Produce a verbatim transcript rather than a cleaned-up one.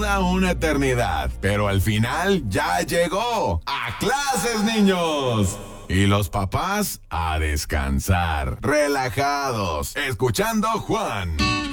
toda una eternidad, pero al final ya llegó. ¡A clases, niños! Y los papás a descansar, relajados, escuchando Juan